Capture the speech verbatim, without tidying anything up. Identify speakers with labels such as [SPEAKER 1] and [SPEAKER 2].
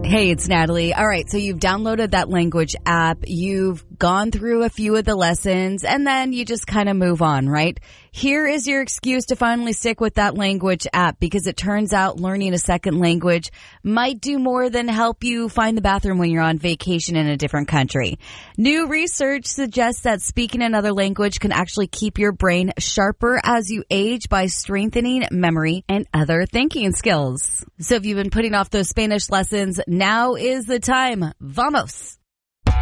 [SPEAKER 1] Hey, it's Natalie. All right, so you've downloaded that language app. You've gone through a few of the lessons, and then you just kind of move on, right? Here is your excuse to finally stick with that language app, because it turns out learning a second language might do more than help you find the bathroom when you're on vacation in a different country. New research suggests that speaking another language can actually keep your brain sharper as you age by strengthening memory and other thinking skills. So if you've been putting off those Spanish lessons, now is the time. Vamos!